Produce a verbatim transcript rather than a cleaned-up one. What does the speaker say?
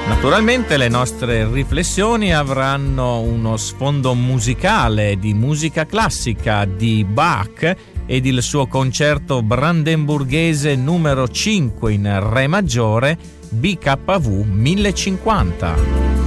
Naturalmente le nostre riflessioni avranno uno sfondo musicale di musica classica di Bach ed il suo concerto brandenburghese numero cinque in Re maggiore B K V mille cinquanta.